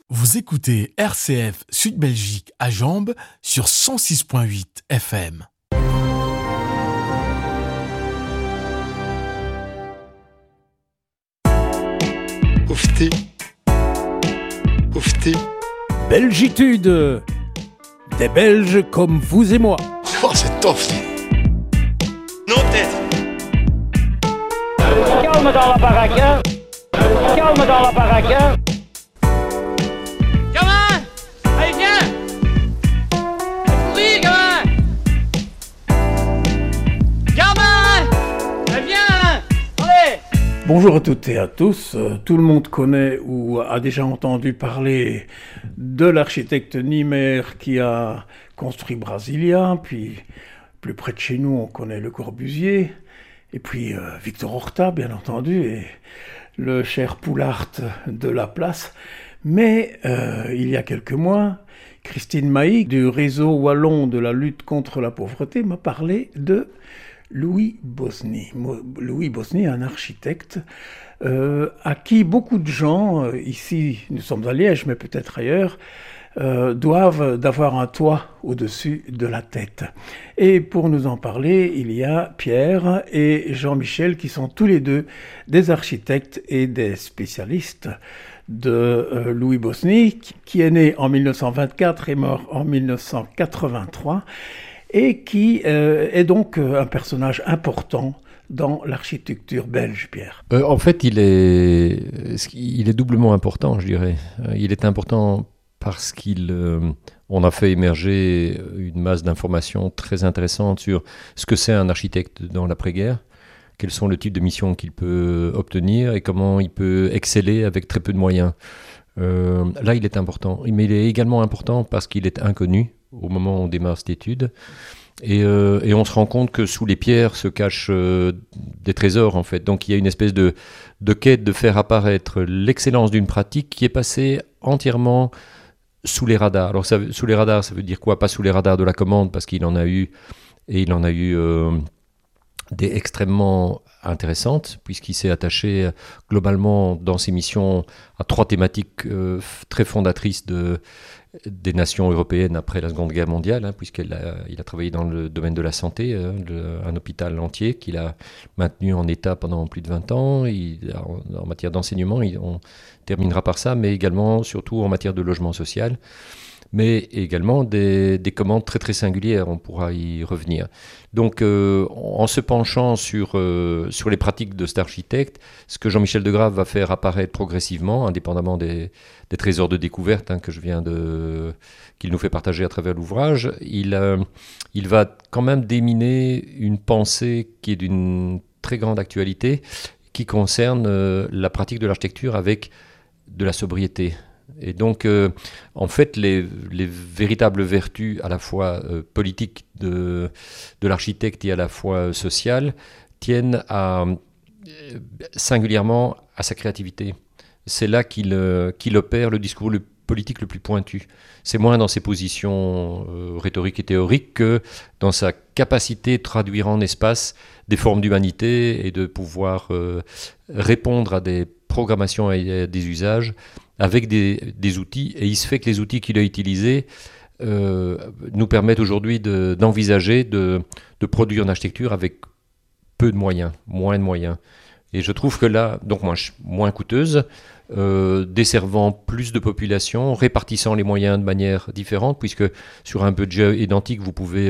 Vous écoutez RCF Sud Belgique à Jambes sur 106.8 FM. Oufti. Oufti. Belgitude. Des Belges comme vous et moi. Oh, c'est top. Non, tête. Calme dans la baraque, hein. Calme dans la baraque, hein. Gamin, allez viens. Courir, gamin. Gamin, allez viens. Allez. Bonjour à toutes et à tous. Tout le monde connaît ou a déjà entendu parler de l'architecte Niemeyer qui a construit Brasilia, puis plus près de chez nous on connaît Le Corbusier, et puis Victor Horta bien entendu, et le cher Poulart de la place. Mais il y a quelques mois, Christine Maïc du réseau wallon de la lutte contre la pauvreté m'a parlé de Louis Bosny. Louis Bosny, un architecte à qui beaucoup de gens, ici nous sommes à Liège mais peut-être ailleurs, doivent d'avoir un toit au-dessus de la tête. Et pour nous en parler, il y a Pierre et Jean-Michel qui sont tous les deux des architectes et des spécialistes de Louis Bosny, qui est né en 1924 et mort en 1983, et qui est donc un personnage important dans l'architecture belge, Pierre. En fait, il est doublement important, je dirais. Il est important parce qu'on a fait émerger une masse d'informations très intéressantes sur ce que c'est un architecte dans l'après-guerre, quels sont le type de missions qu'il peut obtenir et comment il peut exceller avec très peu de moyens. Là, il est important. Mais il est également important parce qu'il est inconnu au moment où on démarre cette étude. Et on se rend compte que sous les pierres se cachent des trésors, en fait. Donc il y a une espèce de quête de faire apparaître l'excellence d'une pratique qui est passée entièrement sous les radars. Alors sous les radars, ça veut dire quoi ? Pas sous les radars de la commande, parce qu'il en a eu, et il en a eu des extrêmement intéressantes, puisqu'il s'est attaché globalement dans ses missions à trois thématiques très fondatrices des nations européennes après la Seconde Guerre mondiale, puisqu'il a travaillé dans le domaine de la santé, un hôpital entier qu'il a maintenu en état pendant plus de 20 ans. En matière d'enseignement, on terminera par ça, mais également, surtout en matière de logement social, mais également des commandes très très singulières, on pourra y revenir. Donc en se penchant sur les pratiques de cet architecte, ce que Jean-Michel Degrave va faire apparaître progressivement, indépendamment des trésors de découverte qu'il nous fait partager à travers l'ouvrage, il va quand même déminer une pensée qui est d'une très grande actualité, qui concerne la pratique de l'architecture avec de la sobriété. Et donc, en fait, les véritables vertus à la fois politiques de l'architecte et à la fois sociales tiennent singulièrement à sa créativité. C'est là qu'il opère le discours politique le plus pointu. C'est moins dans ses positions rhétoriques et théoriques que dans sa capacité de traduire en espace des formes d'humanité et de pouvoir répondre à des programmations et à des usages avec des outils, et il se fait que les outils qu'il a utilisés nous permettent aujourd'hui d'envisager de produire une architecture avec peu de moyens, moins de moyens. Et je trouve que là, donc moins coûteuse, desservant plus de populations, répartissant les moyens de manière différente, puisque sur un budget identique, vous pouvez,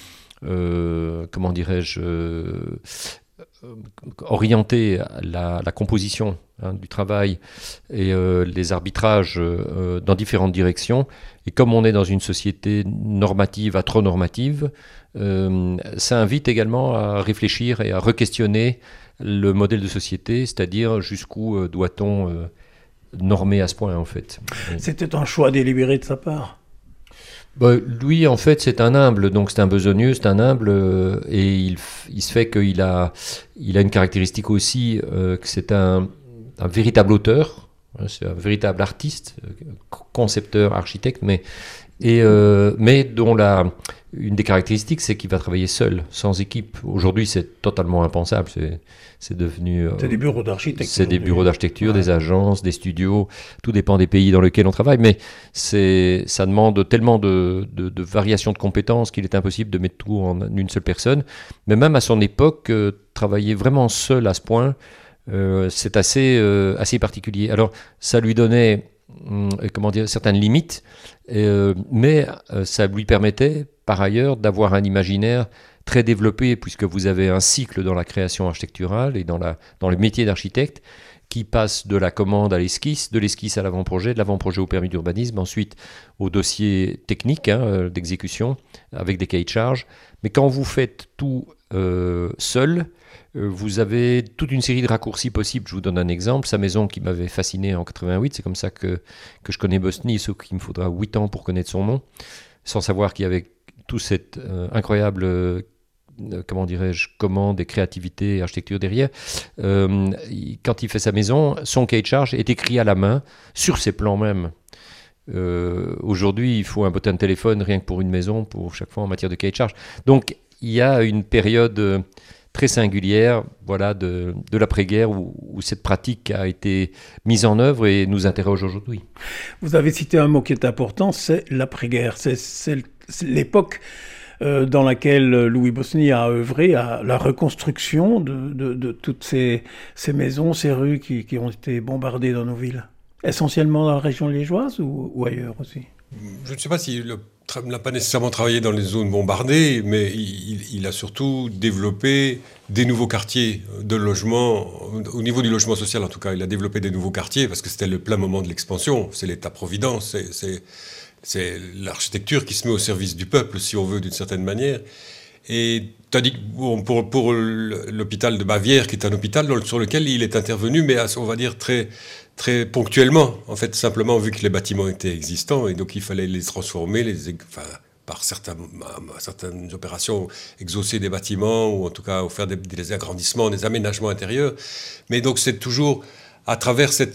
orienter la composition du travail et les arbitrages dans différentes directions. Et comme on est dans une société normative à trop normative, ça invite également à réfléchir et à re-questionner le modèle de société, c'est-à-dire jusqu'où doit-on normer à ce point, en fait. C'était un choix délibéré de sa part. Lui, en fait, c'est un humble, donc c'est un besogneux, c'est un humble, et il se fait qu'il a une caractéristique aussi, que c'est un véritable auteur, c'est un véritable artiste, concepteur, architecte, mais mais dont une des caractéristiques, c'est qu'il va travailler seul, sans équipe. Aujourd'hui, c'est totalement impensable. C'est devenu... c'est des bureaux d'architecture. C'est des bureaux d'architecture, des agences, des studios. Tout dépend des pays dans lesquels on travaille. Mais ça demande tellement de variations de compétences qu'il est impossible de mettre tout en une seule personne. Mais même à son époque, travailler vraiment seul à ce point, c'est assez particulier. Alors, ça lui donnait... certaines limites, mais ça lui permettait par ailleurs d'avoir un imaginaire très développé, puisque vous avez un cycle dans la création architecturale et dans le métier d'architecte qui passe de la commande à l'esquisse, de l'esquisse à l'avant-projet, de l'avant-projet au permis d'urbanisme, ensuite au dossier technique d'exécution avec des cahiers de charges. Mais quand vous faites tout seul, vous avez toute une série de raccourcis possibles. Je vous donne un exemple. Sa maison qui m'avait fasciné en 88, c'est comme ça que je connais Bosny, sauf qu'il me faudra 8 ans pour connaître son nom, sans savoir qu'il y avait tout cette incroyable, commande et créativité et architecture derrière. Quand il fait sa maison, son cahier de charge est écrit à la main, sur ses plans même. Aujourd'hui, il faut un bottin de téléphone rien que pour une maison, pour chaque fois en matière de cahier de charge. Donc, il y a une période... très singulière, voilà, de l'après-guerre où cette pratique a été mise en œuvre et nous interroge aujourd'hui. Vous avez cité un mot qui est important, c'est l'après-guerre. C'est l'époque dans laquelle Louis Bosny a œuvré à la reconstruction de toutes ces maisons, ces rues qui ont été bombardées dans nos villes. Essentiellement dans la région liégeoise ou ailleurs aussi? Je ne sais pas s'il n'a pas nécessairement travaillé dans les zones bombardées, mais il a surtout développé des nouveaux quartiers de logement, au niveau du logement social en tout cas. Il a développé des nouveaux quartiers parce que c'était le plein moment de l'expansion. C'est l'État-providence, c'est l'architecture qui se met au service du peuple, si on veut, d'une certaine manière. Et tu as dit que pour l'hôpital de Bavière, qui est un hôpital sur lequel il est intervenu, mais on va dire très ponctuellement, en fait, simplement vu que les bâtiments étaient existants et donc il fallait les transformer, par certaines opérations, exaucer des bâtiments ou en tout cas faire des agrandissements, des aménagements intérieurs. Mais donc c'est toujours à travers cette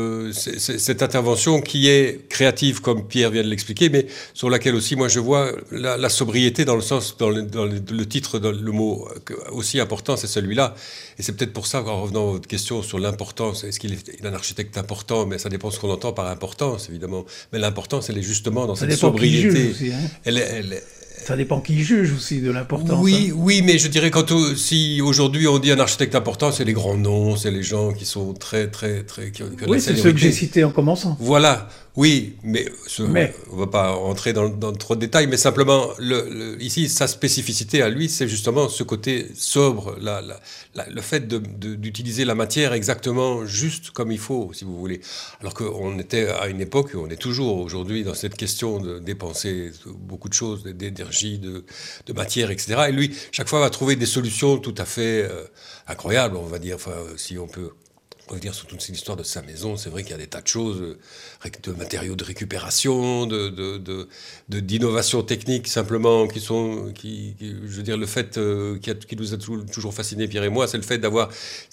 intervention qui est créative, comme Pierre vient de l'expliquer, mais sur laquelle aussi, moi, je vois la sobriété dans le sens, dans le titre, dans le mot aussi important, c'est celui-là. Et c'est peut-être pour ça qu'en revenant à votre question sur l'importance, est-ce qu'il est un architecte important? Mais ça dépend de ce qu'on entend par importance, évidemment. Mais l'importance, elle est justement dans cette sobriété. Aussi, hein. Ça dépend qui juge aussi de l'importance. Oui, mais je dirais si aujourd'hui on dit un architecte important, c'est les grands noms, c'est les gens qui sont très oui, c'est ceux que j'ai cités en commençant. Voilà, oui, mais on ne va pas rentrer dans trop de détails, mais simplement, ici, sa spécificité à lui, c'est justement ce côté sobre, le fait d'utiliser la matière exactement juste comme il faut, si vous voulez. Alors qu'on était à une époque, on est toujours aujourd'hui dans cette question de dépenser beaucoup de choses, d'énergie, de matière, etc. Et lui, chaque fois, va trouver des solutions tout à fait incroyables, on va dire, si on peut revenir sur toute cette histoire de sa maison. C'est vrai qu'il y a des tas de choses, de matériaux de récupération, d'innovation technique simplement, je veux dire, le fait qui nous a toujours fasciné, Pierre et moi, c'est le fait d'avoir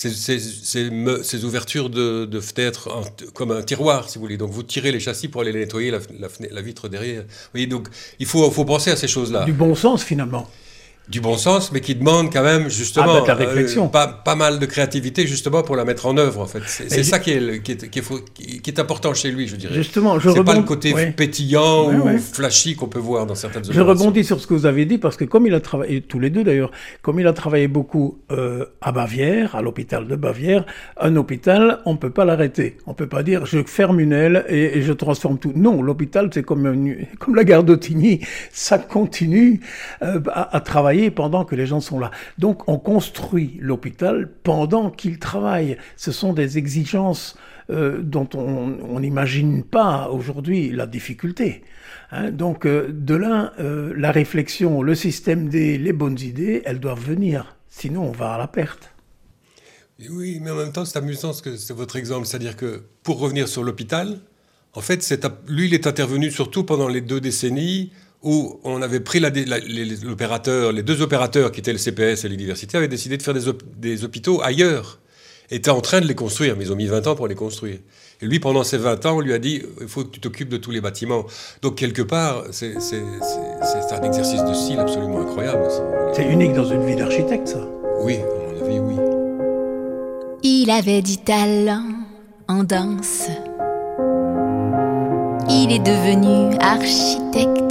ces ouvertures de fenêtres comme un tiroir, si vous voulez. Donc vous tirez les châssis pour aller les nettoyer, la vitre derrière. Vous voyez, donc il faut penser à ces choses-là. Du bon sens finalement. Du bon sens, mais qui demande quand même justement de la réflexion. Pas mal de créativité justement pour la mettre en œuvre en fait. C'est ça qui est important chez lui, je dirais. Justement, c'est pas le côté pétillant ou flashy qu'on peut voir dans certaines opérations. Je rebondis sur ce que vous avez dit parce que comme il a travaillé, tous les deux d'ailleurs, comme il a travaillé beaucoup à Bavière, à l'hôpital de Bavière, un hôpital, on ne peut pas l'arrêter. On ne peut pas dire je ferme une aile et je transforme tout. Non, l'hôpital c'est comme la gare d'Ottigny, ça continue à travailler pendant que les gens sont là. Donc, on construit l'hôpital pendant qu'il travaille. Ce sont des exigences dont on n'imagine pas aujourd'hui la difficulté. Donc, de là, la réflexion, le système les bonnes idées, elles doivent venir. Sinon, on va à la perte. Oui, mais en même temps, c'est amusant c'est votre exemple. C'est-à-dire que, pour revenir sur l'hôpital, en fait, lui, il est intervenu surtout pendant les 2 décennies où on avait pris les deux opérateurs qui étaient le CPS et l'université avaient décidé de faire des hôpitaux ailleurs. Étaient en train de les construire, mais ils ont mis 20 ans pour les construire. Et lui, pendant ses 20 ans, on lui a dit « il faut que tu t'occupes de tous les bâtiments ». Donc, quelque part, c'est un exercice de style absolument incroyable. C'est unique dans une vie d'architecte, ça. Oui, à mon avis, oui. Il avait du talent en danse. Il est devenu architecte.